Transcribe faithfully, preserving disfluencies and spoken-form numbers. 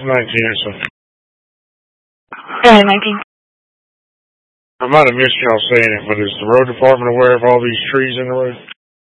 nineteen or so. Uh, nineteen. I might have missed y'all saying it, but is the road department aware of all these trees in the road?